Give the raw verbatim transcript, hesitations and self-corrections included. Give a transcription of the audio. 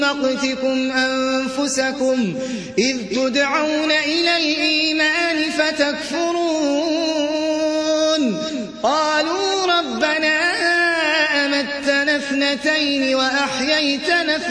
مقتكم أنفسكم إذ تدعون إلى الإيمان فتكفرون قالوا ربنا أمتنا اثنتين وأحييتنا